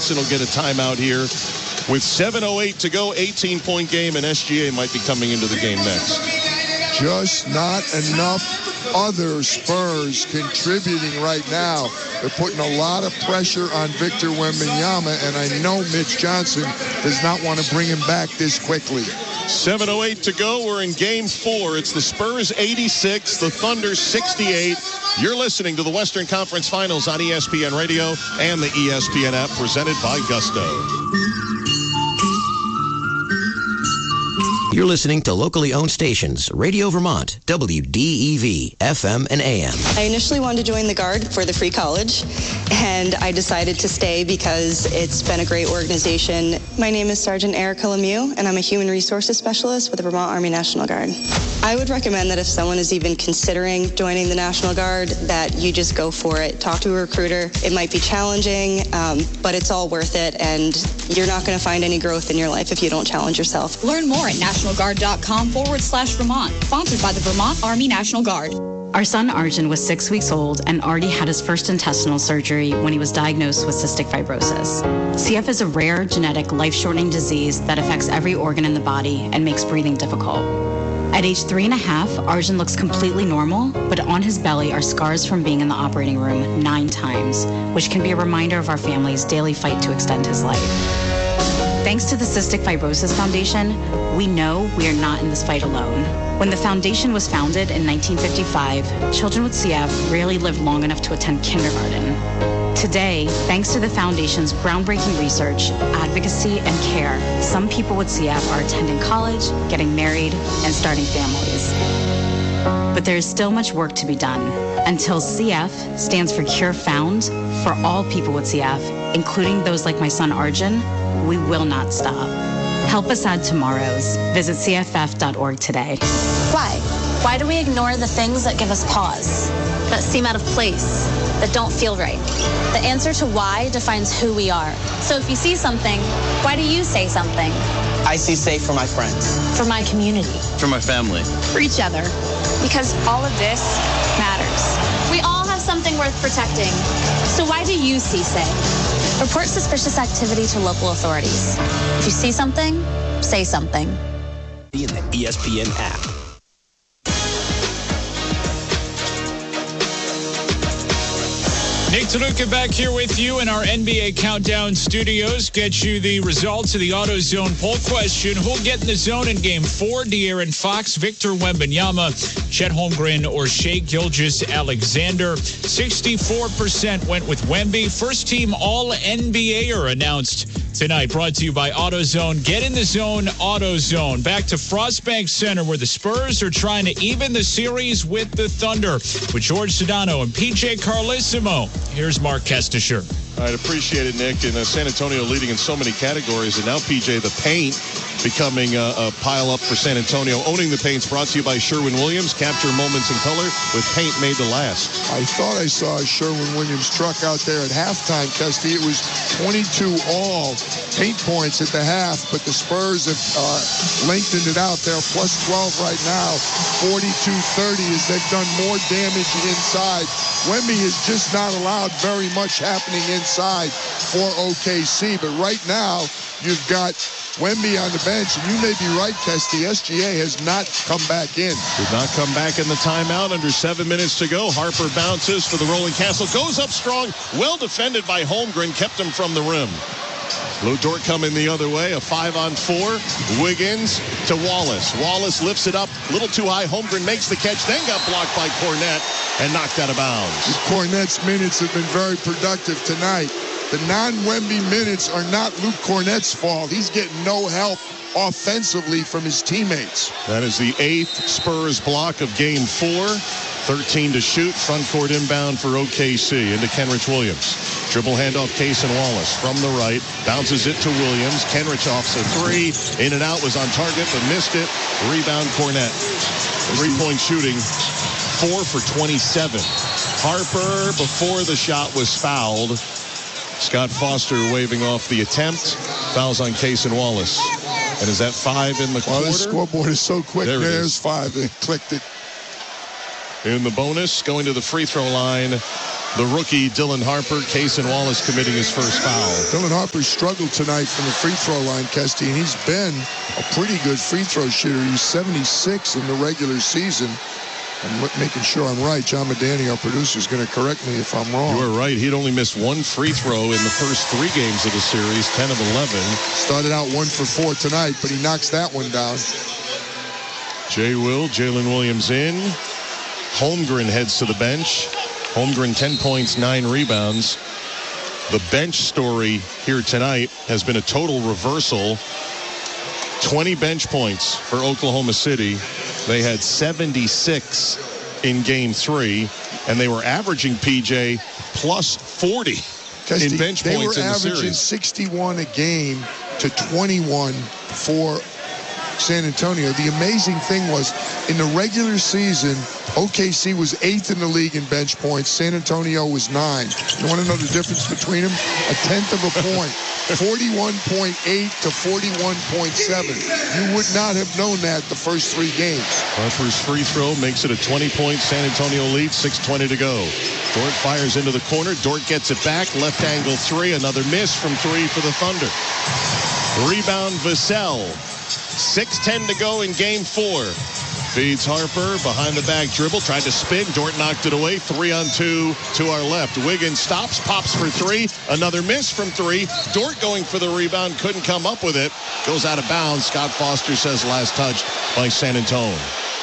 Johnson will get a timeout here. With 7:08 to go, 18-point game, and SGA might be coming into the game next. Just not enough other Spurs contributing right now. They're putting a lot of pressure on Victor Wembanyama, and I know Mitch Johnson does not want to bring him back this quickly. 7:08 to go. We're in game 4. It's the Spurs 86, the Thunder 68. You're listening to the Western Conference Finals on ESPN Radio and the ESPN app, presented by Gusto. You're listening to locally owned stations, Radio Vermont, WDEV, FM and AM. I initially wanted to join the Guard for the free college, and I decided to stay because it's been a great organization. My name is Sergeant Erica Lemieux, and I'm a Human Resources Specialist with the Vermont Army National Guard. I would recommend that if someone is even considering joining the National Guard, that you just go for it. Talk to a recruiter. It might be challenging, but it's all worth it, and you're not going to find any growth in your life if you don't challenge yourself. Learn more at nationalguard.com/Vermont. Sponsored by the Vermont Army National Guard. Our son Arjun was 6 weeks old and already had his first intestinal surgery when he was diagnosed with cystic fibrosis. CF is a rare, genetic, life-shortening disease that affects every organ in the body and makes breathing difficult. At age 3.5, Arjun looks completely normal, but on his belly are scars from being in the operating room 9 times, which can be a reminder of our family's daily fight to extend his life. Thanks to the Cystic Fibrosis Foundation, we know we are not in this fight alone. When the foundation was founded in 1955, children with CF rarely lived long enough to attend kindergarten. Today, thanks to the foundation's groundbreaking research, advocacy, and care, some people with CF are attending college, getting married, and starting families. But there is still much work to be done. Until CF stands for Cure Found for all people with CF, including those like my son Arjun, we will not stop. Help us add tomorrows. Visit CFF.org today. Why? Why do we ignore the things that give us pause, that seem out of place, that don't feel right? The answer to why defines who we are. So if you see something, why do you say something? I see safe for my friends. For my community. For my family. For each other. Because all of this matters. We all have something worth protecting. So why do you see safe? Report suspicious activity to local authorities. If you see something, say something. In the ESPN app. Nick Tanuka back here with you in our NBA Countdown studios. Get you the results of the AutoZone poll question. Who'll get in the zone in Game 4? De'Aaron Fox, Victor Wembanyama, Chet Holmgren, or Shai Gilgeous-Alexander. 64% went with Wemby. First team All-NBAer announced tonight. Brought to you by AutoZone. Get in the zone, AutoZone. Back to Frostbank Center, where the Spurs are trying to even the series with the Thunder. With George Sedano and PJ Carlesimo. Here's Mark Kestisher. All right, appreciate it, Nick. And San Antonio leading in so many categories. And now, PJ, the paint becoming a pile-up for San Antonio. Owning the Paint's brought to you by Sherwin-Williams. Capture moments in color with paint made to last. I thought I saw a Sherwin-Williams truck out there at halftime, Kesty. It was 22 all paint points at the half, but the Spurs have lengthened it out. They're plus 12 right now, 42-30, as they've done more damage inside. Wemby has just not allowed very much happening inside for OKC, but right now you've got Wemby on the bench, and you may be right, Kesty. SGA has not come back in. Did not come back in the timeout. Under 7 minutes to go. Harper bounces for the rolling castle. Goes up strong. Well defended by Holmgren. Kept him from the rim. Lou Dort coming the other way. A 5-on-4. Wiggins to Wallace. Wallace lifts it up. A little too high. Holmgren makes the catch. Then got blocked by Cornette and knocked out of bounds. Cornette's minutes have been very productive tonight. The non-Wemby minutes are not Luke Cornette's fault. He's getting no help offensively from his teammates. That is the 8th Spurs block of Game 4. 13 to shoot. Front court inbound for OKC. Into Kenrich Williams. Dribble handoff, Case and Wallace from the right. Bounces it to Williams. Kenrich offs a 3. In and out, was on target, but missed it. Rebound, Cornette. 3-point shooting. 4 for 27. Harper, before the shot was fouled. Scott Foster waving off the attempt. Fouls on Case and Wallace. And is that 5 in the quarter? Well, the scoreboard is so quick. There's 5. They clicked it. In the bonus, going to the free throw line the rookie Dylan Harper. Cason Wallace committing his first foul. Dylan Harper struggled tonight from the free throw line, Kesty, and he's been a pretty good free throw shooter. He's 76 in the regular season. I'm making sure I'm right. John Medani, our producer, is going to correct me if I'm wrong. You are right. He'd only missed one free throw in the first 3 games of the series, 10 of 11. Started out 1 for 4 tonight, but he knocks that one down. Jalen Williams in. Holmgren heads to the bench. Holmgren 10 points, 9 rebounds. The bench story here tonight has been a total reversal. 20 bench points for Oklahoma City. They had 76 in Game 3, and they were averaging, PJ, plus 40 in bench points in the series. They were averaging 61 a game to 21 for San Antonio. The amazing thing was, in the regular season, OKC was 8th in the league in bench points. San Antonio was 9. You want to know the difference between them? A tenth of a point. 41.8 to 41.7. You would not have known that the first 3 games. Harper's free throw makes it a 20-point San Antonio lead, 6:20 to go. Dort fires into the corner. Dort gets it back. Left angle 3. Another miss from 3 for the Thunder. Rebound Vassell. 6:10 to go in Game 4. Feeds Harper, behind the back dribble, tried to spin. Dort knocked it away. 3-on-2 to our left. Wiggins stops, pops for 3. Another miss from 3. Dort going for the rebound, couldn't come up with it. Goes out of bounds. Scott Foster says last touch by San Antonio.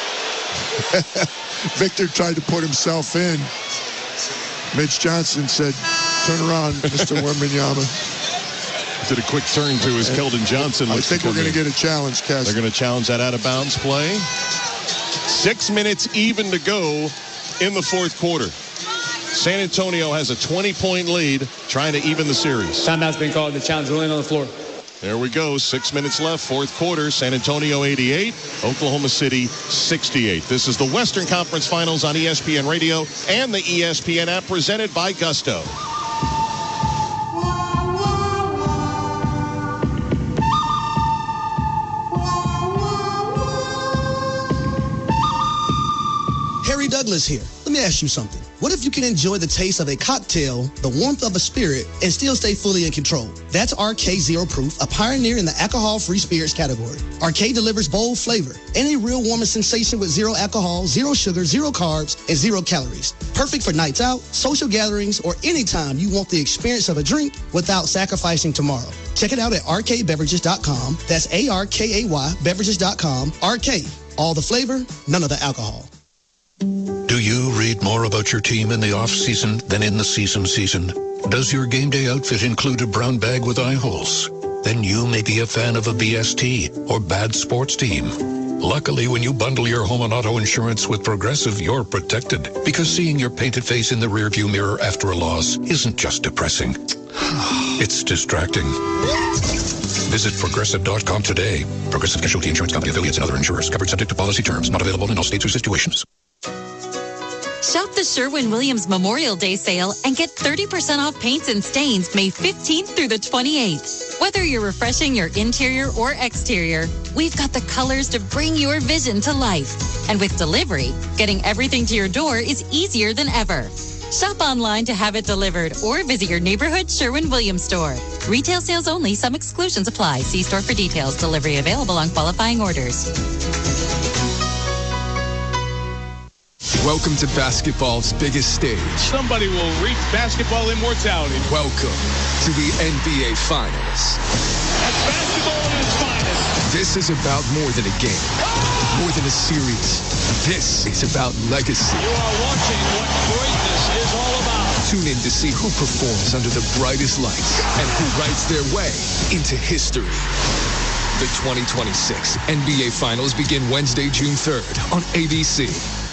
Victor tried to put himself in. Mitch Johnson said, "Turn around, Mr. Wembanyama." Did a quick turn to his Keldon Johnson. I think we're going to get a challenge, Cass. They're going to challenge that out-of-bounds play. 6 minutes even to go in the fourth quarter. San Antonio has a 20-point lead, trying to even the series. Timeout's been called. The challenge will end on the floor. There we go. 6 minutes left, fourth quarter. San Antonio 88, Oklahoma City 68. This is the Western Conference Finals on ESPN Radio and the ESPN app, presented by Gusto. Harry Douglas here. Let me ask you something. What if you can enjoy the taste of a cocktail, the warmth of a spirit, and still stay fully in control? That's RK Zero Proof, a pioneer in the alcohol-free spirits category. RK delivers bold flavor and a real warming sensation with 0 alcohol, 0 sugar, 0 carbs, and 0 calories. Perfect for nights out, social gatherings, or anytime you want the experience of a drink without sacrificing tomorrow. Check it out at rkbeverages.com. That's ARKAY beverages.com. RK, all the flavor, none of the alcohol. Do you read more about your team in the off-season than in the season? Does your game day outfit include a brown bag with eye holes? Then you may be a fan of a BST or bad sports team. Luckily, when you bundle your home and auto insurance with Progressive, you're protected, because seeing your painted face in the rearview mirror after a loss isn't just depressing. It's distracting. Visit Progressive.com today. Progressive Casualty Insurance Company, affiliates, and other insurers. Covered subject to policy terms. Not available in all states or situations. Shop the Sherwin-Williams Memorial Day sale and get 30% off paints and stains May 15th through the 28th. Whether you're refreshing your interior or exterior, we've got the colors to bring your vision to life. And with delivery, getting everything to your door is easier than ever. Shop online to have it delivered or visit your neighborhood Sherwin-Williams store. Retail sales only. Some exclusions apply. See store for details. Delivery available on qualifying orders. Welcome to basketball's biggest stage. Somebody will reach basketball immortality. Welcome to the NBA Finals. That's basketball in its finest. This is about more than a game, more than a series. This is about legacy. You are watching what greatness is all about. Tune in to see who performs under the brightest lights and who writes their way into history. The 2026 NBA Finals begin Wednesday, June 3rd on ABC.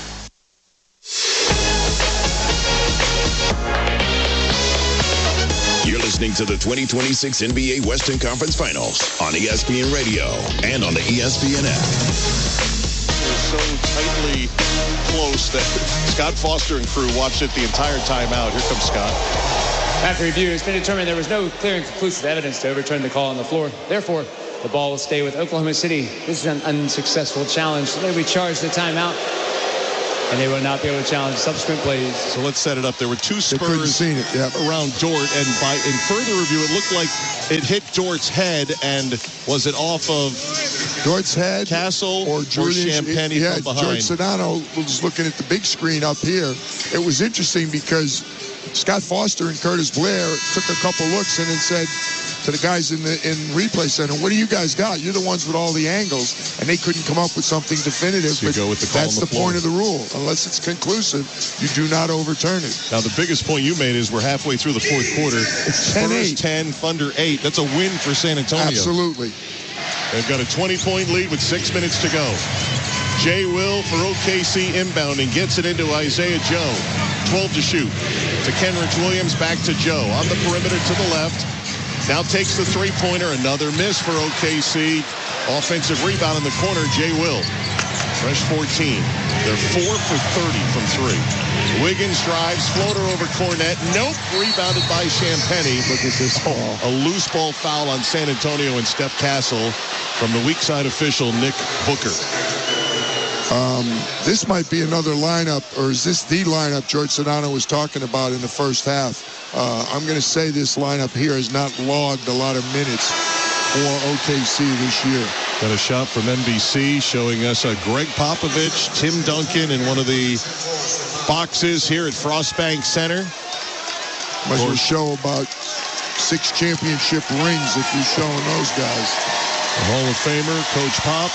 You're listening to the 2026 NBA Western Conference Finals on ESPN Radio and on the ESPN app. They're so tightly close that Scott Foster and crew watched it the entire time out. Here comes Scott. After review, it's been determined there was no clear and conclusive evidence to overturn the call on the floor. Therefore, the ball will stay with Oklahoma City. This is an unsuccessful challenge. So they charge the timeout. and they will not be able to challenge subsequent plays. So let's set it up. There were two couldn't Spurs seen it, yeah. around Dort, and in further review, it looked like it hit Dort's head, and was it off of Dort's head, Castle or Champagny from behind? George Sedano was looking at the big screen up here. It was interesting because Scott Foster and Curtis Blair took a couple looks and then said to the guys in replay center, what do you guys got? You're the ones with all the angles. And they couldn't come up with something definitive. So you go with the call that's on the point of the rule. Unless it's conclusive, you do not overturn it. Now, the biggest point you made is we're halfway through the fourth quarter. It's Spurs 10-8. 10, Thunder 8. That's a win for San Antonio. Absolutely. They've got a 20-point lead with 6 minutes to go. Jay Will for OKC inbounding. Gets it into Isaiah Joe. 12 to shoot. To Kenrich Williams, back to Joe. On the perimeter to the left. Now takes the three-pointer. Another miss for OKC. Offensive rebound in the corner, Jay Will. Fresh 14. They're 4 for 30 from three. Wiggins drives, floater over Cornette. Nope, rebounded by Champagny. Look at this ball. A loose ball foul on San Antonio and Steph Castle from the weak side official, Nick Booker. This might be another lineup, or is this the lineup George Sedano was talking about in the first half? I'm going to say this lineup here has not logged a lot of minutes for OKC this year. Got a shot from NBC showing us Greg Popovich, Tim Duncan in one of the boxes here at Frostbank Center. Might as well show about 6 championship rings if you're showing those guys. The Hall of Famer, Coach Pop,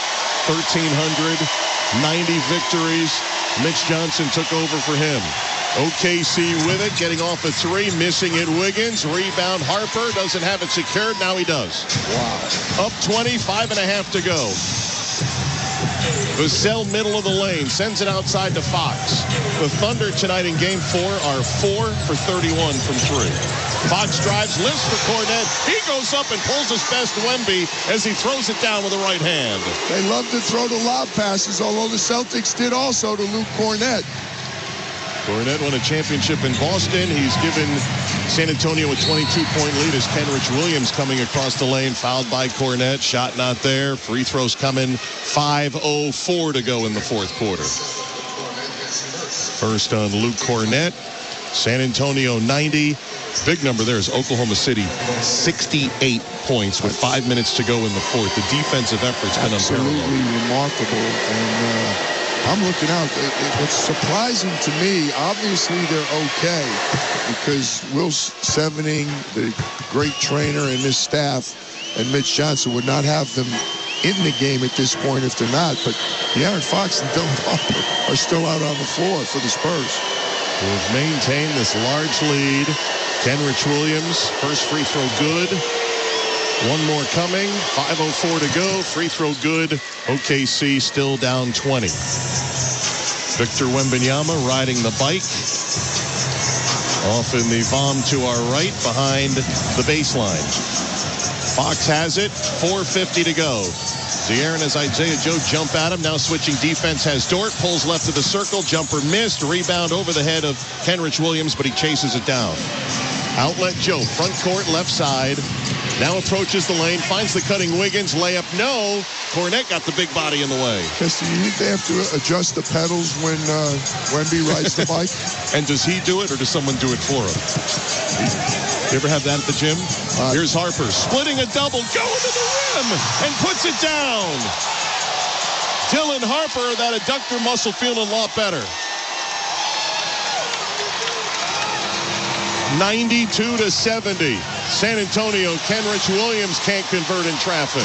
1,390 victories. Mitch Johnson took over for him. OKC with it, getting off a three, missing it. Wiggins, rebound. Harper doesn't have it secured. Now he does. Wow. Up 20, 5.5 to go. Vassell, middle of the lane, sends it outside to Fox. The Thunder tonight in Game 4 are 4 for 31 from three. Fox drives, lifts for Cornette. He goes up and pulls his best Wemby as he throws it down with the right hand. They love to throw the lob passes, although the Celtics did also to Luke Cornette. Cornette won a championship in Boston. He's given San Antonio a 22-point lead as Kenrich Williams coming across the lane, fouled by Cornette. Shot not there. Free throws coming. 5:04 to go in the fourth quarter. First on Luke Cornette. San Antonio 90. Big number there is Oklahoma City 68 points with 5 minutes to go in the fourth. The defensive effort's been absolutely remarkable. And I'm looking out. What's surprising to me, obviously they're okay because Will Sevening, the great trainer, and this staff, and Mitch Johnson would not have them in the game at this point if they're not. But De'Aaron Fox and Dylan Harper are still out on the floor for the Spurs. We've maintained this large lead. Kenrich Williams, first free throw good. One more coming. 5:04 to go. Free throw good. OKC still down 20. Victor Wembanyama riding the bike. Off in the bomb to our right behind the baseline. Fox has it. 4:50 to go. De'Aaron as Isaiah Joe jump at him. Now switching defense has Dort. Pulls left of the circle. Jumper missed. Rebound over the head of Kenrich Williams, but he chases it down. Outlet Joe. Front court, left side. Now approaches the lane. Finds the cutting Wiggins. Layup, no. Cornette got the big body in the way. Chester, you think they have to adjust the pedals when Wemby rides the bike? And does he do it, or does someone do it for him? You ever have that at the gym? Here's Harper splitting a double, going to the rim, and puts it down. Dylan Harper, that adductor muscle feeling a lot better. 92-70. San Antonio, Kenrich Williams can't convert in traffic.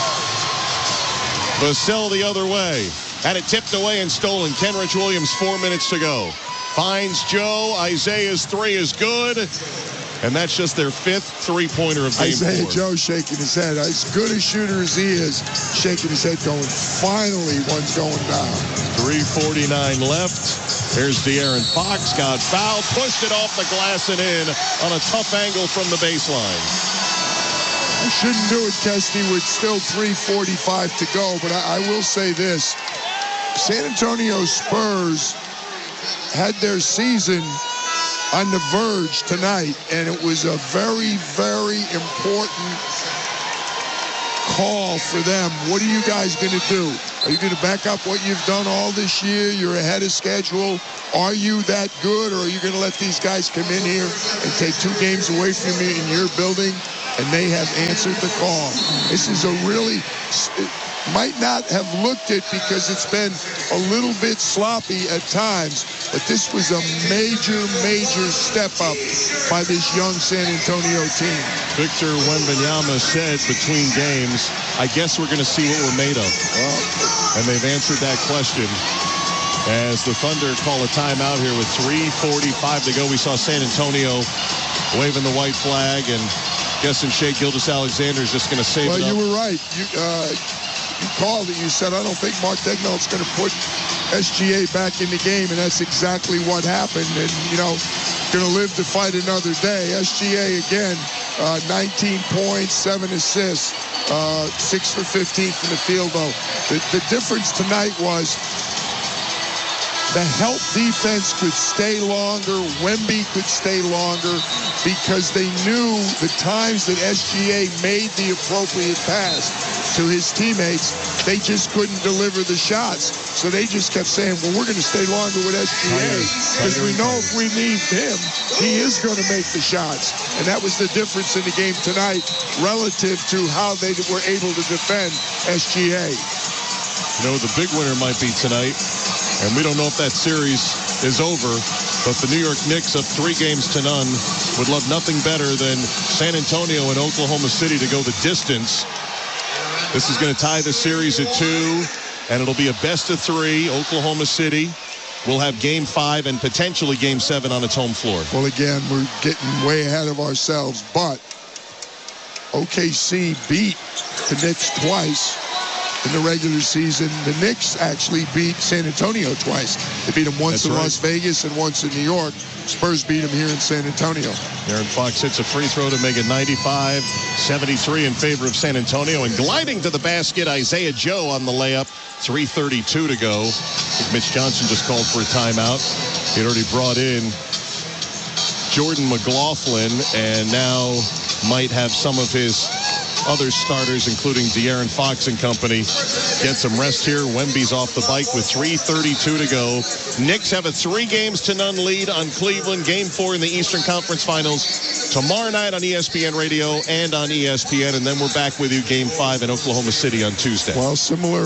Vassell the other way. Had it tipped away and stolen. Kenrich Williams, 4 minutes to go. Finds Joe. Isaiah's three is good. And that's just their fifth three-pointer of game 4. Isaiah Joe shaking his head. As good a shooter as he is, shaking his head going, finally one's going down. 3:49 left. There's De'Aaron Fox. Got fouled. Pushed it off the glass and in on a tough angle from the baseline. I shouldn't do it, Kesty, with still 3:45 to go. But I will say this. San Antonio Spurs had their season on the verge tonight, and it was a very, very important call for them. What are you guys going to do? Are you going to back up what you've done all this year? You're ahead of schedule. Are you that good, or are you going to let these guys come in here and take 2 games away from you in your building? And they have answered the call. This is a really, might not have looked it because it's been a little bit sloppy at times, but this was a major, major step up by this young San Antonio team. Victor Wembanyama said between games, I guess we're going to see what we're made of. And they've answered that question. As the Thunder call a timeout here with 3:45 to go, we saw San Antonio waving the white flag, and guessing Shai Gilgeous-Alexander is just going to save it up. Well, you were right. You called it. You said, I don't think Mark Daigneault's going to put SGA back in the game, and that's exactly what happened. And, going to live to fight another day. SGA, again, 19 points, 7 assists, 6 for 15 from the field, though. The difference tonight was the help defense could stay longer. Wemby could stay longer because they knew the times that SGA made the appropriate pass to his teammates, they just couldn't deliver the shots. So they just kept saying, well, we're going to stay longer with SGA because we know if we need him, he is going to make the shots. And that was the difference in the game tonight relative to how they were able to defend SGA. The big winner might be tonight. And we don't know if that series is over, but the New York Knicks up 3-0 would love nothing better than San Antonio and Oklahoma City to go the distance. This is going to tie the series at 2, and it'll be a best-of-3. Oklahoma City will have Game 5 and potentially Game 7 on its home floor. Well, again, we're getting way ahead of ourselves, but OKC beat the Knicks twice in the regular season. The Knicks actually beat San Antonio twice. They beat them once in Las Vegas and once in New York. Spurs beat them here in San Antonio. Aaron Fox hits a free throw to make it 95-73 in favor of San Antonio. And gliding to the basket, Isaiah Joe on the layup. 3:32 to go. I think Mitch Johnson just called for a timeout. He'd already brought in Jordan McLaughlin and now might have some of his other starters, including De'Aaron Fox and company, get some rest here. Wemby's off the bike with 3:32 to go. Knicks have a 3-0 lead on Cleveland. Game 4 in the Eastern Conference Finals tomorrow night on ESPN Radio and on ESPN, and then we're back with you Game 5 in Oklahoma City on Tuesday. Well, similar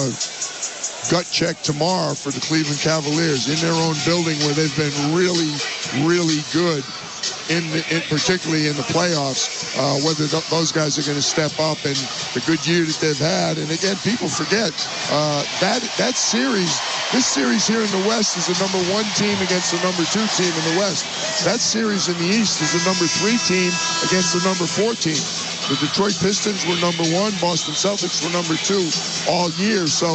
gut check tomorrow for the Cleveland Cavaliers in their own building where they've been really, really good. Particularly in the playoffs, whether those guys are going to step up and the good year that they've had. And again, people forget that series. This series here in the West is the number 1 team against the number 2 team in the West. That series in the East is the number 3 team against the number 4 team. The Detroit Pistons were number 1. Boston Celtics were number 2 all year. So,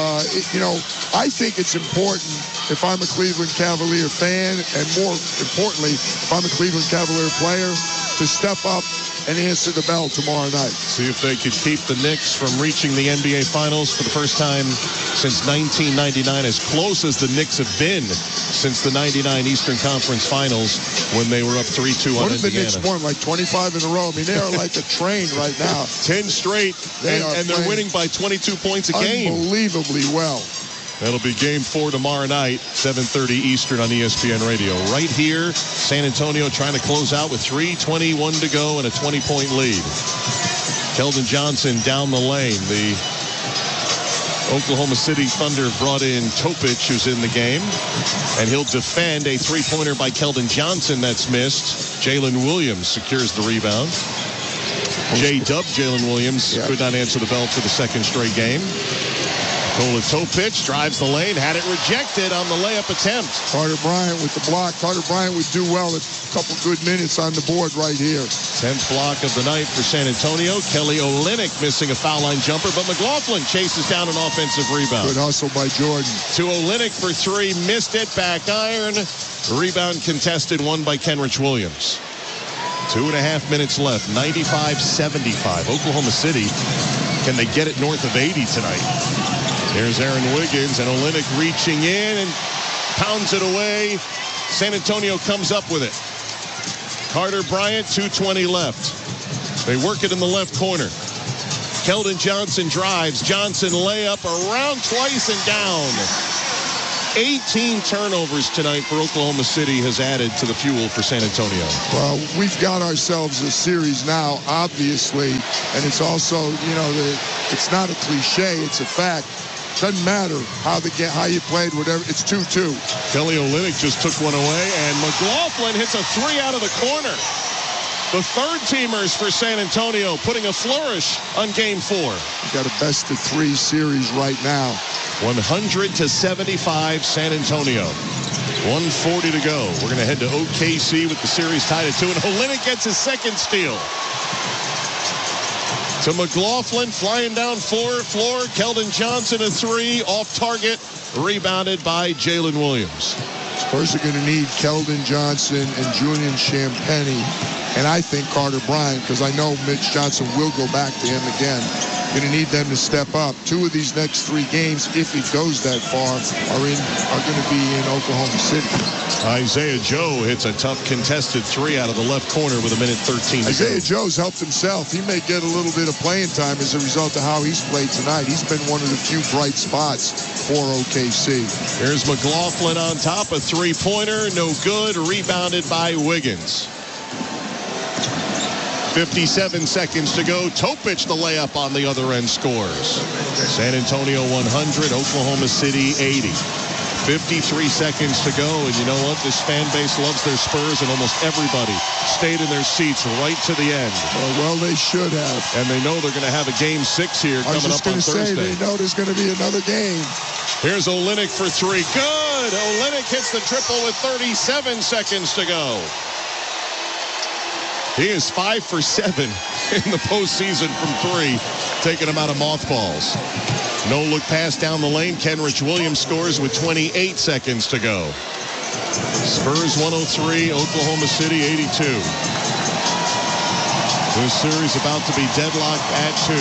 I think it's important if I'm a Cleveland Cavalier fan, and more importantly, if I'm a Cleveland Cavalier player, to step up and answer the bell tomorrow night. See if they could keep the Knicks from reaching the NBA Finals for the first time since 1999, as close as the Knicks have been since the 99 Eastern Conference Finals when they were up 3-2 on Indiana. What have the Knicks won, like 25 in a row? I mean, they are like a train right now. 10 straight, and they're winning by 22 points a game. Unbelievably well. That'll be Game 4 tomorrow night, 7:30 Eastern on ESPN Radio. Right here, San Antonio trying to close out with 3:21 to go and a 20-point lead. Keldon Johnson down the lane. The Oklahoma City Thunder brought in Topic, who's in the game, and he'll defend a three-pointer by Keldon Johnson that's missed. Jalen Williams secures the rebound. J-Dub Jalen Williams could not answer the bell for the second straight game. Nikola Topic drives the lane, had it rejected on the layup attempt. Carter Bryant with the block. Carter Bryant would do well with a couple good minutes on the board right here. 10th block of the night for San Antonio. Kelly Olynyk missing a foul line jumper, but McLaughlin chases down an offensive rebound. Good hustle by Jordan. To Olynyk for 3, missed it, back iron. Rebound contested, won by Kenrich Williams. 2.5 minutes left, 95-75. Oklahoma City, can they get it north of 80 tonight? Here's Aaron Wiggins, and Olynyk reaching in and pounds it away. San Antonio comes up with it. Carter Bryant, 2:20 left. They work it in the left corner. Keldon Johnson drives. Johnson layup around twice and down. 18 turnovers tonight for Oklahoma City has added to the fuel for San Antonio. Well, we've got ourselves a series now, obviously, and it's also, it's not a cliche, it's a fact. Doesn't matter how you played, whatever. It's 2-2. Kelly Olynyk just took one away, and McLaughlin hits a three out of the corner. The third-teamers for San Antonio putting a flourish on Game 4. You got a best-of-3 series right now. 100-75 San Antonio. 1:40 to go. We're going to head to OKC with the series tied at 2, and Olynyk gets his second steal. To McLaughlin, flying down floor. Keldon Johnson a three, off target, rebounded by Jalen Williams. Spurs are going to need Keldon Johnson and Julian Champagnie, and I think Carter Bryant, because I know Mitch Johnson will go back to him again. Going to need them to step up. 2 of these next 3 games, if it goes that far, are going to be in Oklahoma City. Isaiah Joe hits a tough contested three out of the left corner with 1:13 to go. Isaiah Joe's helped himself. He may get a little bit of playing time as a result of how he's played tonight. He's been one of the few bright spots for OKC. Here's McLaughlin on top, a three-pointer, no good, rebounded by Wiggins. 57 seconds to go. Topic, the layup on the other end, scores. San Antonio 100, Oklahoma City 80. 53 seconds to go, and you know what? This fan base loves their Spurs, and almost everybody stayed in their seats right to the end. Well, they should have. And they know they're going to have a Game 6 here coming up on Thursday. They know there's going to be another game. Here's Olynyk for three. Good! Olynyk hits the triple with 37 seconds to go. He is 5 for 7 in the postseason from 3, taking him out of mothballs. No look pass down the lane. Kenrich Williams scores with 28 seconds to go. Spurs 103, Oklahoma City 82. This series about to be deadlocked at 2.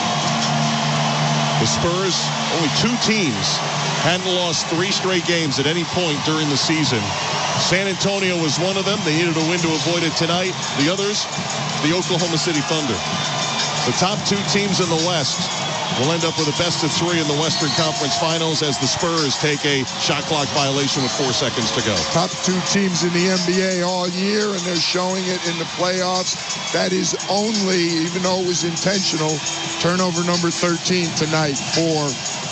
The Spurs, only 2 teams hadn't lost 3 straight games at any point during the season. San Antonio was one of them. They needed a win to avoid it tonight. The others, the Oklahoma City Thunder. The top 2 teams in the West will end up with a best-of-3 in the Western Conference Finals as the Spurs take a shot clock violation with 4 seconds to go. Top 2 teams in the NBA all year, and they're showing it in the playoffs. That is only, even though it was intentional, turnover number 13 tonight for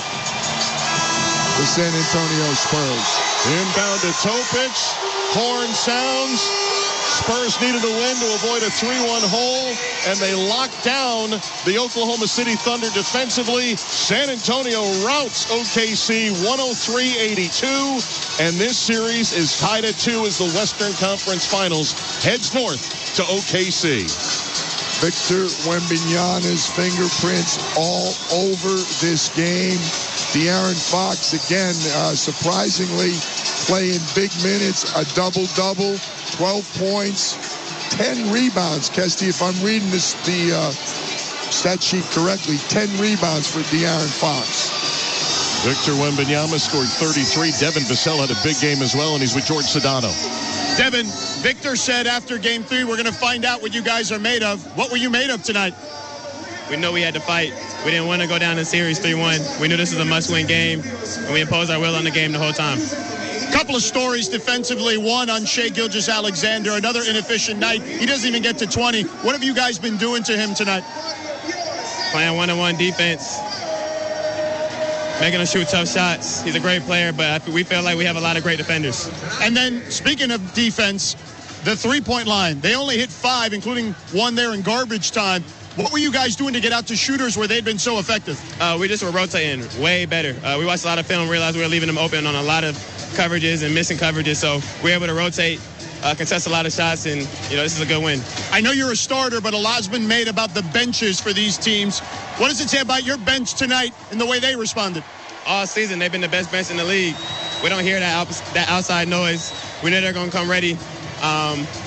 the San Antonio Spurs. Inbound to Topic. Horn sounds. Spurs needed a win to avoid a 3-1 hole, and they locked down the Oklahoma City Thunder defensively. San Antonio routs OKC 103-82, and this series is tied at 2 as the Western Conference Finals heads north to OKC. Victor Wembanyama's fingerprints all over this game. De'Aaron Fox, again, surprisingly playing big minutes, a double-double, 12 points, 10 rebounds. Kesty, if I'm reading the stat sheet correctly, 10 rebounds for De'Aaron Fox. Victor Wembanyama scored 33. Devin Vassell had a big game as well, and he's with George Sedano. Devin, Victor said after Game 3, we're going to find out what you guys are made of. What were you made of tonight? We know we had to fight. We didn't want to go down in series 3-1. We knew this was a must-win game, and we imposed our will on the game the whole time. Couple of stories defensively. One on Shai Gilgeous-Alexander, another inefficient night. He doesn't even get to 20. What have you guys been doing to him tonight? Playing one-on-one defense, making him shoot tough shots. He's a great player, but we feel like we have a lot of great defenders. And then, speaking of defense, the three-point line. They only hit 5, including one there in garbage time. What were you guys doing to get out to shooters where they'd been so effective? We just were rotating way better. We watched a lot of film, realized we were leaving them open on a lot of coverages and missing coverages, so we were able to rotate, contest a lot of shots, and, this is a good win. I know you're a starter, but a lot's been made about the benches for these teams. What does it say about your bench tonight and the way they responded? All season, they've been the best bench in the league. We don't hear that outside noise. We know they're going to come ready.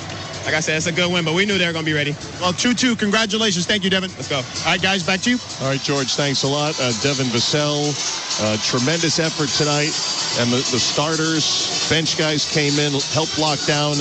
like I said, it's a good win, but we knew they were going to be ready. Well, 2-2. Congratulations. Thank you, Devin. Let's go. All right, guys, back to you. All right, George, thanks a lot. Devin Vassell, tremendous effort tonight. And the starters, bench guys came in, helped lock down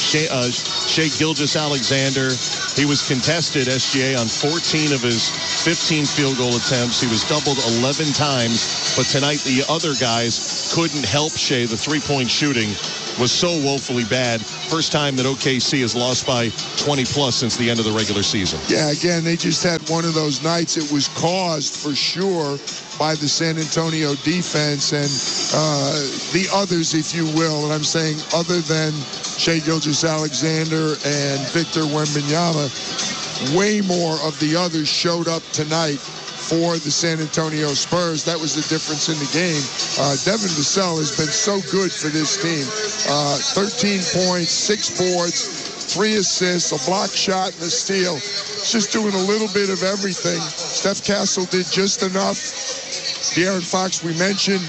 Shai Gilgeous-Alexander. He was contested, SGA, on 14 of his 15 field goal attempts. He was doubled 11 times. But tonight, the other guys couldn't help Shai. The three-point shooting was so woefully bad. First time that OKC has lost by 20-plus since the end of the regular season. Yeah, again, they just had one of those nights. It was caused, for sure, by the San Antonio defense and the others, if you will. And I'm saying other than Shai Gilgeous-Alexander and Victor Wembanyama, way more of the others showed up tonight for the San Antonio Spurs. That was the difference in the game. Devin Vassell has been so good for this team. 13 points, 6 boards, 3 assists, a block shot, and a steal. He's just doing a little bit of everything. Steph Castle did just enough. De'Aaron Fox, we mentioned,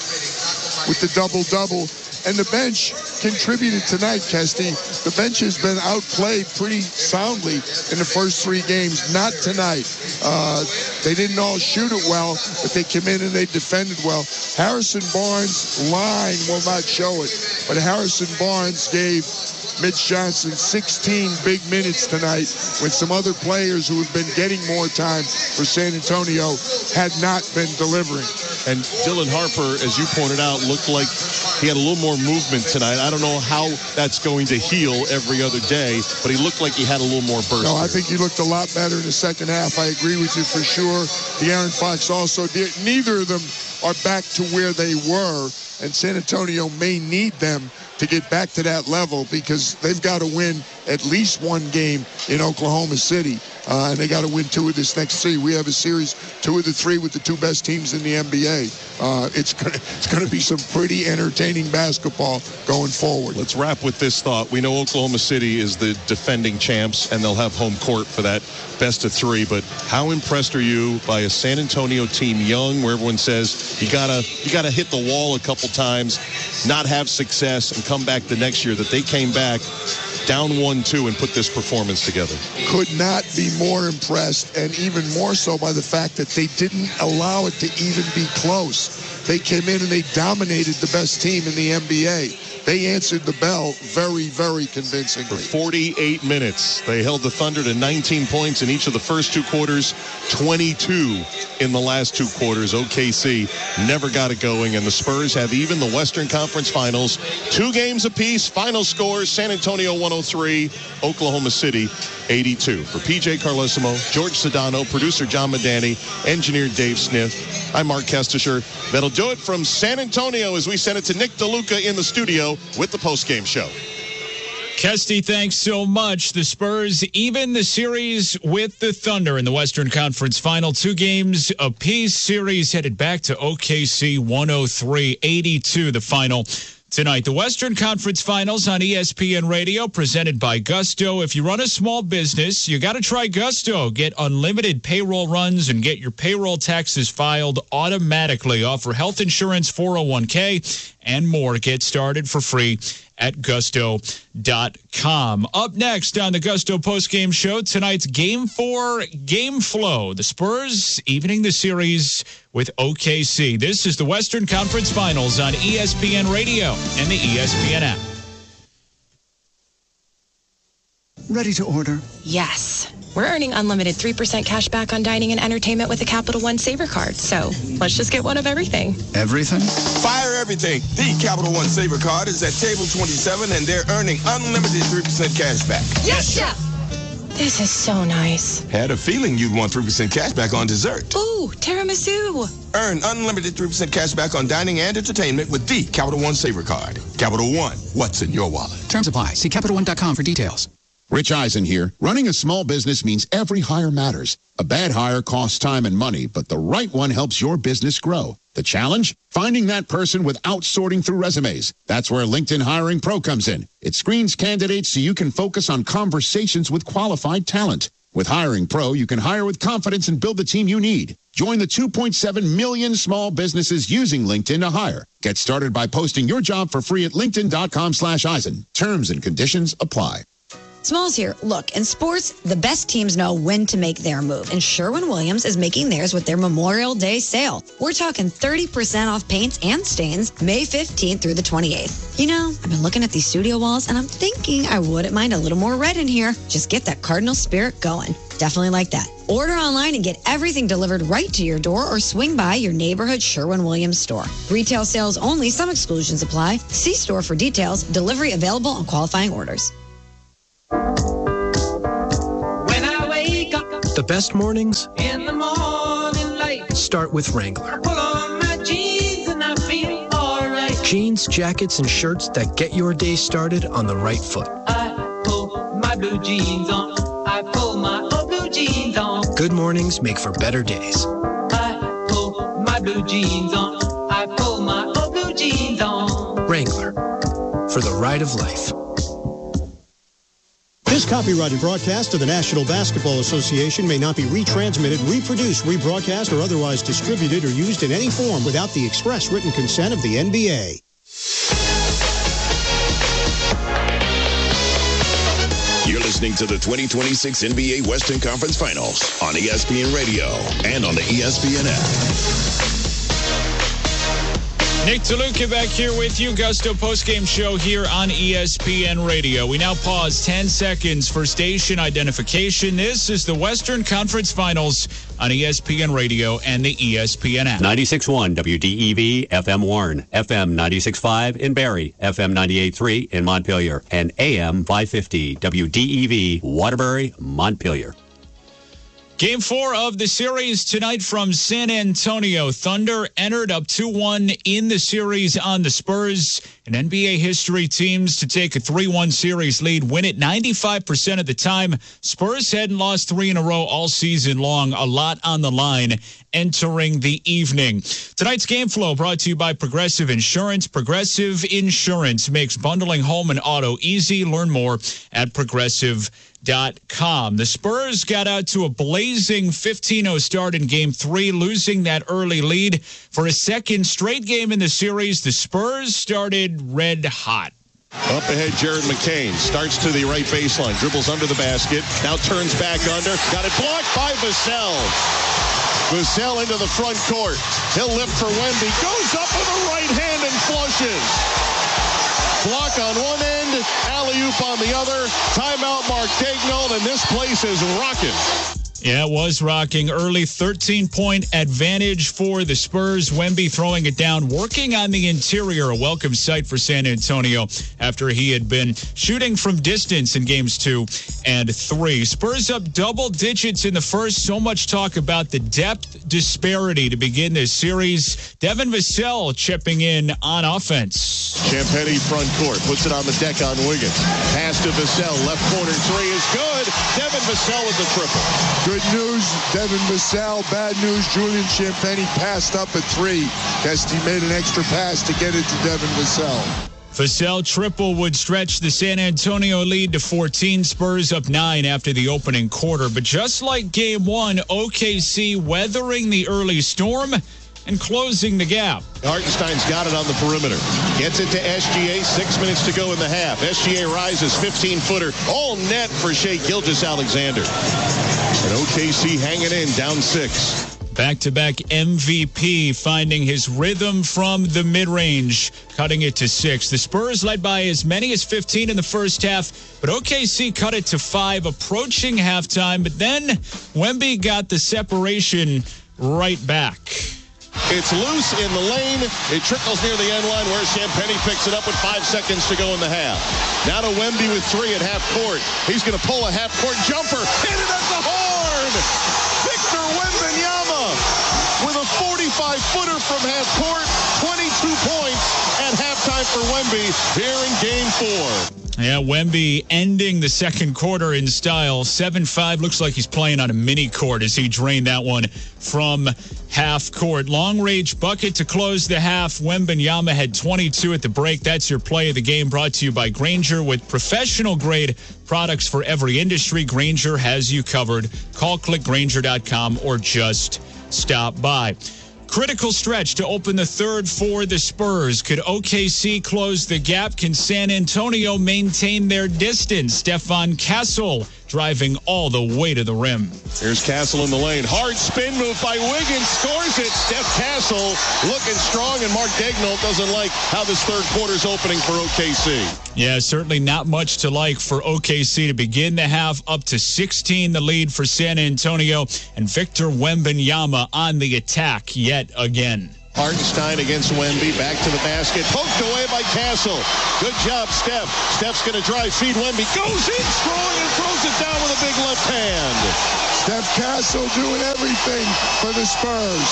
with the double-double. And the bench contributed tonight, Kesty. The bench has been outplayed pretty soundly in the first 3 games. Not tonight. They didn't all shoot it well, but they came in and they defended well. Harrison Barnes' line will not show it, but Harrison Barnes gave Mitch Johnson 16 big minutes tonight when some other players who have been getting more time for San Antonio had not been delivering. And Dylan Harper, as you pointed out, looked like he had a little more movement tonight. I don't know how that's going to heal every other day, but he looked like he had a little more burst. No, I think he looked a lot better in the second half. I agree with you for sure. De'Aaron Fox also did. Neither of them are back to where they were, and San Antonio may need them to get back to that level because they've got to win at least 1 game in Oklahoma City. And they got to win 2 of this next 3. We have a series 2 of the 3 with the 2 best teams in the NBA. It's going to be some pretty entertaining basketball going forward. Let's wrap with this thought. We know Oklahoma City is the defending champs, and they'll have home court for that best of 3. But how impressed are you by a San Antonio team, young, where everyone says you gotta hit the wall a couple times, not have success, and come back the next year, that they came back down 1-2 and put this performance together? Could not be more impressed, and even more so by the fact that they didn't allow it to even be close. They came in and they dominated the best team in the NBA. They answered the bell very, very convincingly. For 48 minutes, they held the Thunder to 19 points in each of the first 2 quarters, 22 in the last 2 quarters. OKC never got it going, and the Spurs have even the Western Conference Finals. 2 games apiece. Final scores: San Antonio 103, Oklahoma City 82. For PJ Carlesimo, George Sedano, producer John Medani, engineer Dave Smith, I'm Mark Kestisher. That'll do it from San Antonio as we send it to Nick DeLuca in the studio with the postgame show. Kesty, thanks so much. The Spurs even the series with the Thunder in the Western Conference Final. 2 games apiece. Series headed back to OKC 103-82, the final tonight. The Western Conference Finals on ESPN Radio, presented by Gusto. If you run a small business, you got to try Gusto. Get unlimited payroll runs and get your payroll taxes filed automatically. Offer health insurance, 401k, and more. Get started for free at gusto.com. Up next on the Gusto postgame show, tonight's Game 4 game flow. The Spurs evening the series with OKC. This is the Western Conference Finals on ESPN Radio and the ESPN app. Ready to order? Yes. We're earning unlimited 3% cash back on dining and entertainment with the Capital One Saver Card. So let's just get one of everything. Everything? Fire everything. The Capital One Saver Card is at table 27, and they're earning unlimited 3% cash back. Yes, Chef! This is so nice. Had a feeling you'd want 3% cash back on dessert. Ooh, tiramisu. Earn unlimited 3% cash back on dining and entertainment with the Capital One Saver Card. Capital One, what's in your wallet? Terms apply. See CapitalOne.com for details. Rich Eisen here. Running a small business means every hire matters. A bad hire costs time and money, but the right one helps your business grow. The challenge? Finding that person without sorting through resumes. That's where LinkedIn Hiring Pro comes in. It screens candidates so you can focus on conversations with qualified talent. With Hiring Pro, you can hire with confidence and build the team you need. Join the 2.7 million small businesses using LinkedIn to hire. Get started by posting your job for free at linkedin.com/Eisen. Terms and conditions apply. Smalls here. Look, in sports, the best teams know when to make their move, and Sherwin-Williams is making theirs with their Memorial Day sale. We're talking 30% off paints and stains May 15th through the 28th. You know, I've been looking at these studio walls, and I'm thinking I wouldn't mind a little more red in here. Just get that Cardinal spirit going. Definitely like that. Order online and get everything delivered right to your door or swing by your neighborhood Sherwin-Williams store. Retail sales only. Some exclusions apply. See store for details. Delivery available on qualifying orders. The best mornings in the morning light start with Wrangler. Pull on my jeans and I feel all right. Jeans, jackets, and shirts that get your day started on the right foot. I pull my blue jeans on. I pull my old blue jeans on. Good mornings make for better days. I pull my blue jeans on. I pull my old blue jeans on. Wrangler, for the ride of life. This copyrighted broadcast of the National Basketball Association may not be retransmitted, reproduced, rebroadcast, or otherwise distributed or used in any form without the express written consent of the NBA. You're listening to the 2026 NBA Western Conference Finals on ESPN Radio and on the ESPN app. Nick DeLuca back here with you. Gusto postgame show here on ESPN Radio. We now pause 10 seconds for station identification. This is the Western Conference Finals on ESPN Radio and the ESPN app. 96.1 WDEV, FM Warren, FM 96.5 in Barrie, FM 98.3 in Montpelier, and AM 550 WDEV, Waterbury, Montpelier. Game 4 of the series tonight from San Antonio. Thunder entered up 2-1 in the series on the Spurs. In NBA history, teams to take a 3-1 series lead win it 95% of the time. Spurs hadn't lost 3 in a row all season long. A lot on the line entering the evening. Tonight's game flow brought to you by Progressive Insurance. Progressive Insurance makes bundling home and auto easy. Learn more at Progressive.com. The Spurs got out to a blazing 15-0 start in Game 3, losing that early lead. For a second straight game in the series, the Spurs started red hot. Up ahead, Jared McCain starts to the right baseline, dribbles under the basket, now turns back under, got it blocked by Vassell. Vassell into the front court. He'll lift for Wemby, goes up with a right hand and flushes. Block on one end, alley-oop on the other. Timeout, Mark Daigneault, and this place is rocking. Yeah, it was rocking. Early 13-point advantage for the Spurs. Wemby throwing it down, working on the interior. A welcome sight for San Antonio after he had been shooting from distance in games 2 and 3. Spurs up double digits in the first. So much talk about the depth disparity to begin this series. Devin Vassell chipping in on offense. Champagnie front court, puts it on the deck on Wiggins. Pass to Vassell, left corner three is good. Devin Vassell with the triple. Good news, Devin Vassell. Bad news, Julian Champagnie passed up at 3. Guess he made an extra pass to get it to Devin Vassell. Vassell triple would stretch the San Antonio lead to 14. Spurs up 9 after the opening quarter. But just like Game 1, OKC weathering the early storm and closing the gap. Hartenstein's got it on the perimeter. Gets it to SGA. 6 minutes to go in the half. SGA rises, 15-footer. All net for Shai Gilgeous-Alexander. And OKC hanging in, down 6. Back-to-back MVP finding his rhythm from the mid-range, cutting it to 6. The Spurs led by as many as 15 in the first half, but OKC cut it to 5, approaching halftime. But then Wemby got the separation right back. It's loose in the lane. It trickles near the end line where Champagnie picks it up with 5 seconds to go in the half. Now to Wemby with 3 at half court. He's going to pull a half-court jumper. Hit it at the horn! Victor Wembanyama with a 45-footer from half court. 22 points at halftime for Wemby here in Game 4. Yeah, Wemby ending the second quarter in style. 7-5, looks like he's playing on a mini court as he drained that one from half court. Long range bucket to close the half. Wembanyama had 22 at the break. That's your play of the game, brought to you by Grainger. With professional grade products for every industry, Grainger has you covered. Call clickgrainger.com or just stop by. Critical stretch to open the third for the Spurs. Could OKC close the gap? Can San Antonio maintain their distance? Stefan Castle driving all the way to the rim. Here's Castle in the lane. Hard spin move by Wiggins. Scores it. Steph Castle looking strong, and Mark Daigneault doesn't like how this third quarter's opening for OKC. Yeah, certainly not much to like for OKC to begin the half. Up to 16 the lead for San Antonio, and Victor Wembanyama on the attack yet again. Hartenstein against Wemby, back to the basket, poked away by Castle. Good job, Steph. Steph's going to drive, feed Wemby, goes in strong and throws it down with a big left hand. Steph Castle doing everything for the Spurs.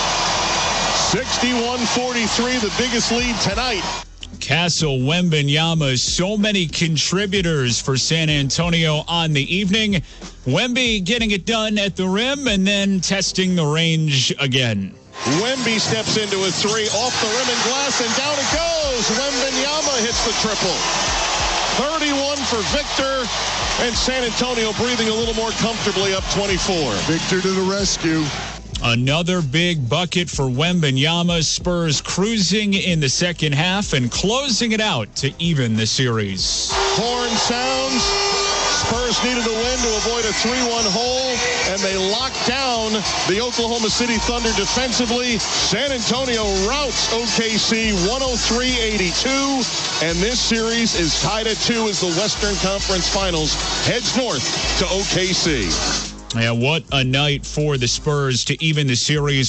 61-43, the biggest lead tonight. Castle, Wembanyama, so many contributors for San Antonio on the evening. Wemby getting it done at the rim and then testing the range again. Wemby steps into a three, off the rim and glass, and down it goes. Wembanyama hits the triple. 31 for Victor, and San Antonio breathing a little more comfortably, up 24. Victor to the rescue. Another big bucket for Wembanyama. Spurs cruising in the second half and closing it out to even the series. Horn sounds. Spurs needed a win to avoid a 3-1 hole, and they locked down the Oklahoma City Thunder defensively. San Antonio routs OKC 103-82, and this series is tied at 2 as the Western Conference Finals heads north to OKC. Yeah, what a night for the Spurs to even the series,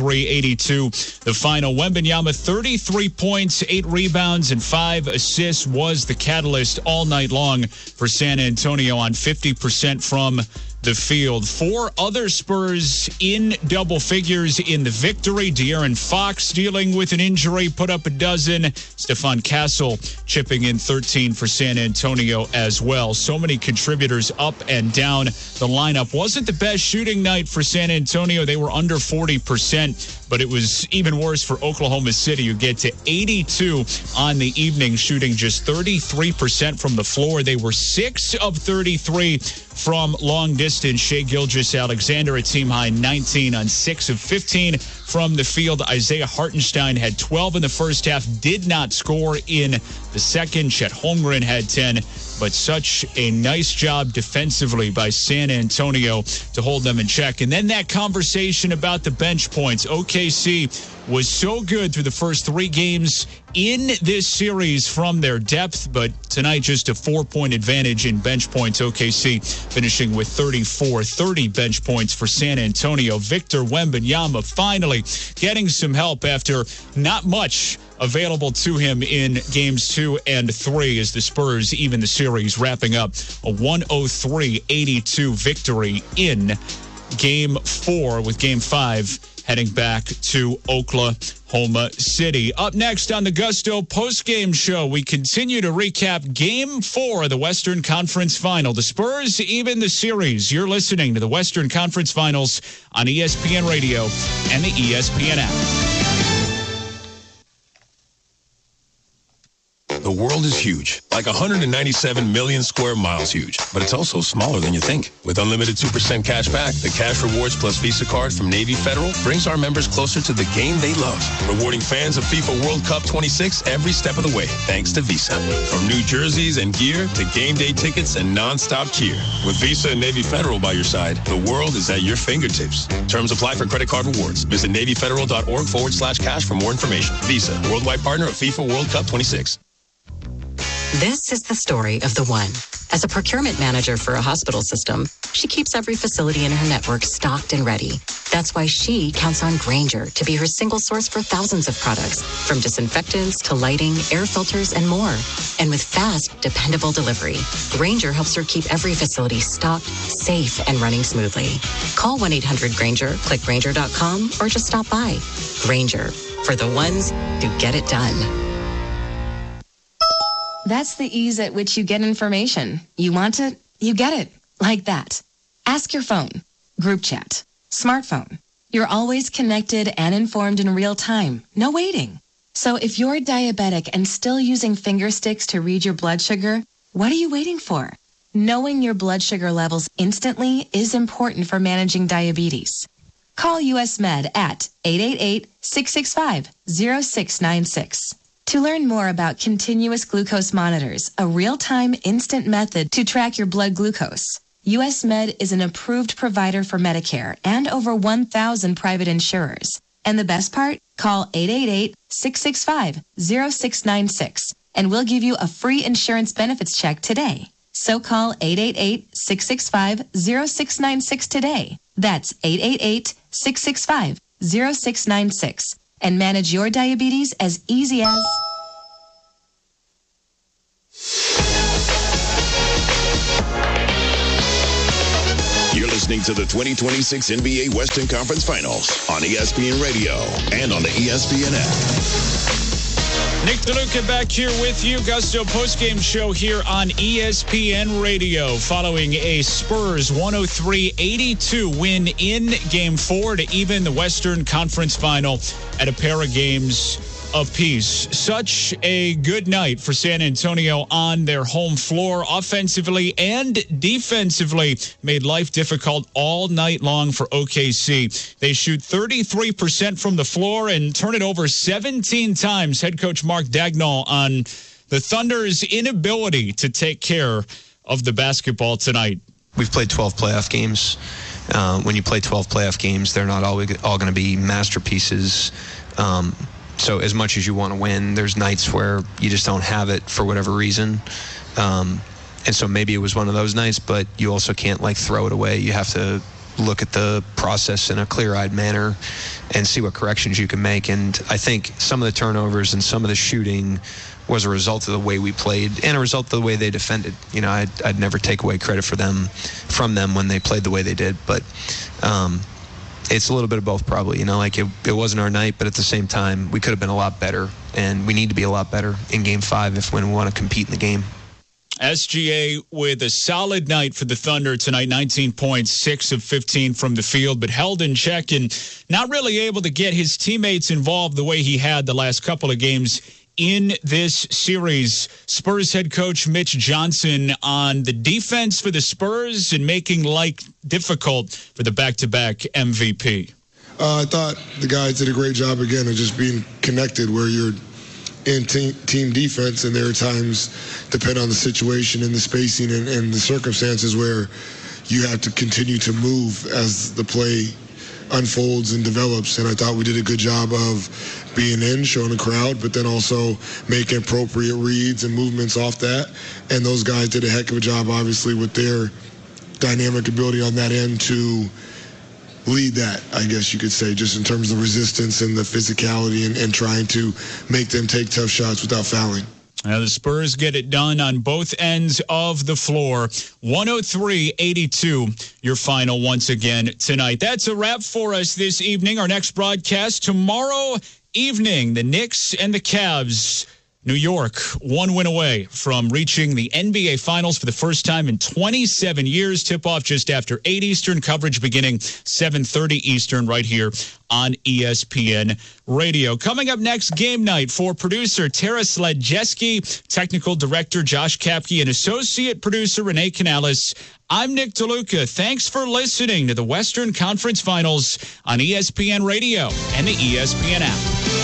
103-82. The final, Wembanyama, 33 points, 8 rebounds, and 5 assists was the catalyst all night long for San Antonio on 50% from the field. 4 other Spurs in double figures in the victory. De'Aaron Fox dealing with an injury, put up a dozen. Stefan Castle chipping in 13 for San Antonio as well. So many contributors up and down the lineup. Wasn't the best shooting night for San Antonio. They were under 40%, but it was even worse for Oklahoma City, who get to 82 on the evening, shooting just 33% from the floor. They were 6 of 33 from long distance. Shai Gilgeous-Alexander, a team high 19 on 6 of 15 from the field. Isaiah Hartenstein had 12 in the first half, did not score in the second. Chet Holmgren had 10, but such a nice job defensively by San Antonio to hold them in check. And then that conversation about the bench points. OKC was so good through the first 3 games in this series from their depth, but tonight just a 4-point advantage in bench points. OKC finishing with 30 bench points for San Antonio. Victor Wembanyama finally getting some help after not much available to him in games 2 and 3 as the Spurs even the series, wrapping up a 103-82 victory in Game 4, with Game 5 heading back to Oklahoma City. Up next on the Gusto postgame show, we continue to recap Game 4 of the Western Conference Final. The Spurs even the series. You're listening to the Western Conference Finals on ESPN Radio and the ESPN app. The world is huge, like 197 million square miles huge, but it's also smaller than you think. With unlimited 2% cash back, the Cash Rewards Plus Visa card from Navy Federal brings our members closer to the game they love, rewarding fans of FIFA World Cup 26 every step of the way, thanks to Visa. From new jerseys and gear to game day tickets and non-stop cheer. With Visa and Navy Federal by your side, the world is at your fingertips. Terms apply for credit card rewards. Visit NavyFederal.org/cash for more information. Visa, worldwide partner of FIFA World Cup 26. This is the story of the one. As a procurement manager for a hospital system, she keeps every facility in her network stocked and ready. That's why she counts on Grainger to be her single source for thousands of products, from disinfectants to lighting, air filters, and more. And with fast, dependable delivery, Grainger helps her keep every facility stocked, safe, and running smoothly. Call 1-800-GRAINGER, click Grainger.com, or just stop by. Grainger, for the ones who get it done. That's the ease at which you get information. You want it, you get it. Like that. Ask your phone. Group chat. Smartphone. You're always connected and informed in real time. No waiting. So if you're diabetic and still using finger sticks to read your blood sugar, what are you waiting for? Knowing your blood sugar levels instantly is important for managing diabetes. Call US Med at 888-665-0696. To learn more about continuous glucose monitors, a real-time instant method to track your blood glucose, US Med is an approved provider for Medicare and over 1,000 private insurers. And the best part? Call 888-665-0696 and we'll give you a free insurance benefits check today. So call 888-665-0696 today. That's 888-665-0696 and manage your diabetes as easy as... You're listening to the 2026 NBA Western Conference Finals on ESPN Radio and on the ESPN app. Nick DeLuca back here with you. Gusto postgame show here on ESPN Radio following a Spurs 103-82 win in Game 4 to even the Western Conference Final at a pair of games apiece. Such a good night for San Antonio on their home floor, offensively and defensively. Made life difficult all night long for OKC. They shoot 33% from the floor and turn it over 17 times. Head coach Mark Daigneault on the Thunder's inability to take care of the basketball tonight. We've played 12 playoff games. When you play 12 playoff games, they're not all going to be masterpieces. So as much as you want to win, there's nights where you just don't have it for whatever reason. And so maybe it was one of those nights, but you also can't throw it away. You have to look at the process in a clear-eyed manner and see what corrections you can make. And I think some of the turnovers and some of the shooting was a result of the way we played and a result of the way they defended. You know, I'd never take away credit from them when they played the way they did. But it's a little bit of both, probably. You know, it wasn't our night, but at the same time, we could have been a lot better, and we need to be a lot better in Game 5 when we want to compete in the game. SGA with a solid night for the Thunder tonight, 19 points, 6 of 15 from the field, but held in check and not really able to get his teammates involved the way he had the last couple of games in this series. Spurs head coach Mitch Johnson on the defense for the Spurs and making life difficult for the back-to-back MVP. I thought the guys did a great job again of just being connected where you're in team defense, and there are times, depending on the situation and the spacing and the circumstances, where you have to continue to move as the play unfolds and develops. And I thought we did a good job of being in, showing the crowd, but then also making appropriate reads and movements off that. And those guys did a heck of a job, obviously, with their dynamic ability on that end to lead that, I guess you could say, just in terms of the resistance and the physicality and trying to make them take tough shots without fouling. Now the Spurs get it done on both ends of the floor. 103-82, your final once again tonight. That's a wrap for us this evening. Our next broadcast tomorrow evening, the Knicks and the Cavs. New York, one win away from reaching the NBA Finals for the first time in 27 years. Tip-off just after 8 Eastern, coverage beginning 7:30 Eastern right here on ESPN Radio. Coming up next, game night for producer Tara Sledjeski, technical director Josh Kapke, and associate producer Renee Canales. I'm Nick DeLuca. Thanks for listening to the Western Conference Finals on ESPN Radio and the ESPN app.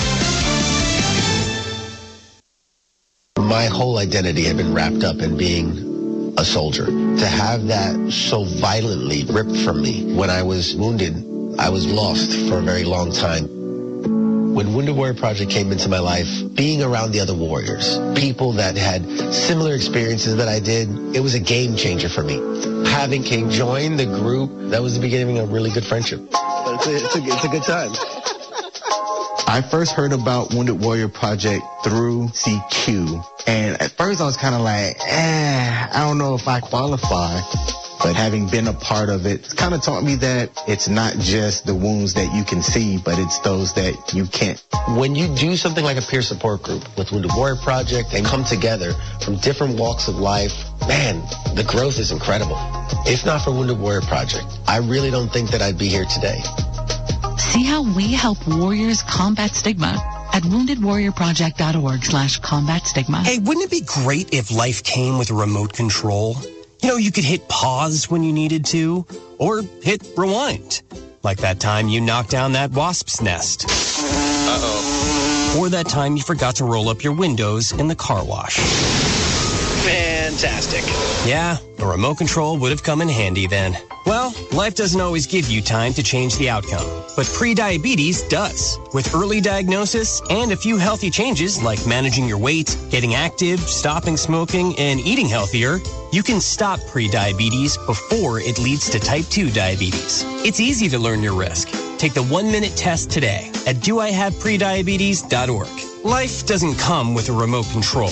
My whole identity had been wrapped up in being a soldier. To have that so violently ripped from me when I was wounded, I was lost for a very long time. When Wounded Warrior Project came into my life, being around the other warriors, people that had similar experiences that I did, it was a game changer for me. Having King join the group, that was the beginning of a really good friendship. It's a good time. I first heard about Wounded Warrior Project through CQ. And at first I was kind of like, I don't know if I qualify. But having been a part of it, it's kind of taught me that it's not just the wounds that you can see, but it's those that you can't. When you do something like a peer support group with Wounded Warrior Project and come together from different walks of life, man, the growth is incredible. If not for Wounded Warrior Project, I really don't think that I'd be here today. See how we help warriors combat stigma at woundedwarriorproject.org/combat stigma. Hey, wouldn't it be great if life came with a remote control? You know, you could hit pause when you needed to, or hit rewind. Like that time you knocked down that wasp's nest. Uh-oh. Or that time you forgot to roll up your windows in the car wash. Fantastic. Yeah, a remote control would have come in handy then. Well, life doesn't always give you time to change the outcome, but prediabetes does. With early diagnosis and a few healthy changes like managing your weight, getting active, stopping smoking, and eating healthier, you can stop prediabetes before it leads to type 2 diabetes. It's easy to learn your risk. Take the 1-minute test today at doihaveprediabetes.org. Life doesn't come with a remote control.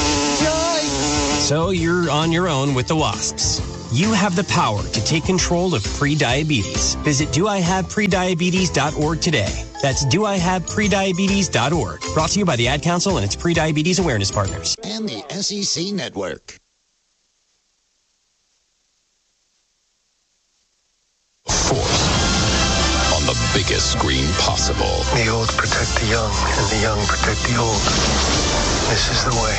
So you're on your own with the wasps. You have the power to take control of prediabetes. Visit doihaveprediabetes.org today. That's doihaveprediabetes.org. Brought to you by the Ad Council and its Prediabetes Awareness Partners. And the SEC Network. Force on the biggest screen possible. The old protect the young, and the young protect the old. This is the way.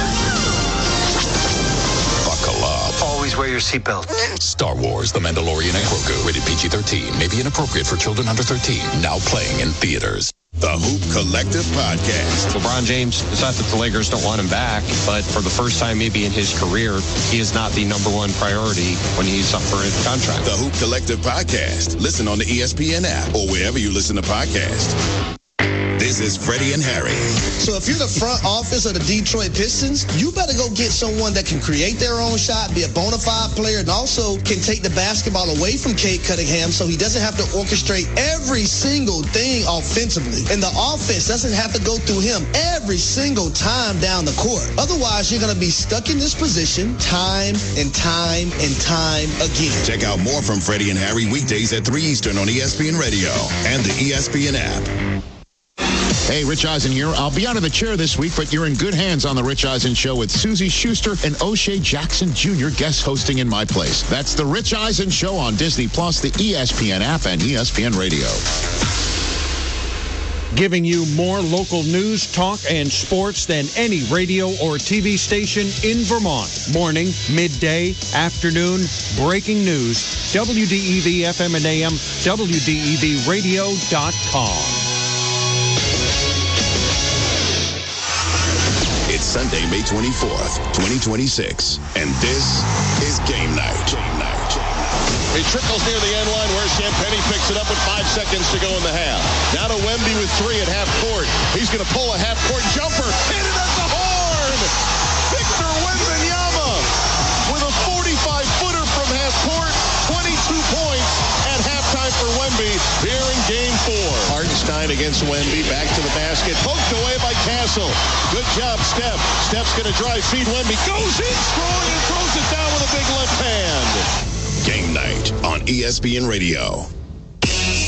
Buckle up. Always wear your seatbelt. Star Wars, The Mandalorian and Grogu. Rated PG-13. May be inappropriate for children under 13. Now playing in theaters. The Hoop Collective Podcast. LeBron James, it's not that the Lakers don't want him back, but for the first time maybe in his career, he is not the number one priority when he's up for a contract. The Hoop Collective Podcast. Listen on the ESPN app or wherever you listen to podcasts. This is Freddie and Harry. So if you're the front office of the Detroit Pistons, you better go get someone that can create their own shot, be a bona fide player, and also can take the basketball away from Cade Cunningham so he doesn't have to orchestrate every single thing offensively. And the offense doesn't have to go through him every single time down the court. Otherwise, you're going to be stuck in this position time and time and time again. Check out more from Freddie and Harry weekdays at 3 Eastern on ESPN Radio and the ESPN app. Hey, Rich Eisen here. I'll be out of the chair this week, but you're in good hands on The Rich Eisen Show with Susie Schuster and O'Shea Jackson Jr. guest hosting in my place. That's The Rich Eisen Show on Disney+, the ESPN app, and ESPN Radio. Giving you more local news, talk, and sports than any radio or TV station in Vermont. Morning, midday, afternoon, breaking news. WDEV FM and AM, WDEVradio.com. It's Sunday, May 24th, 2026, and this is Game Night. He trickles near the end line where Champagny picks it up with 5 seconds to go in the half. Now to Wemby with 3 at half court. He's going to pull a half-court jumper. Hit it at the horn! Victor Wembanyama with a 45-footer from half court. 22 points at halftime for Wemby here in Game 4. Hartenstein against Wemby. Back to the basket. Poked away by Castle. Good job, Steph. Steph's going to drive, feed Wemby. Goes in strong and throws it down with a big left hand. Game Night on ESPN Radio.